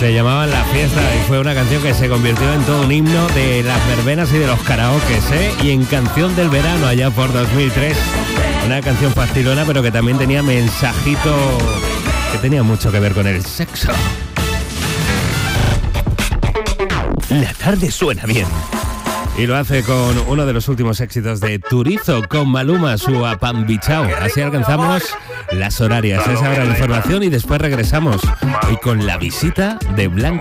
Se llamaba La Fiesta y fue una canción que se convirtió en todo un himno de las verbenas y de los karaokes, y en canción del verano allá por 2003. Una canción facilona, pero que también tenía mensajito que tenía mucho que ver con el sexo. La tarde suena bien. Y lo hace con uno de los últimos éxitos de Turizo, con Maluma, su Apambichao. Así alcanzamos las horarias. Esa era la información y después regresamos hoy con la visita de Blanca.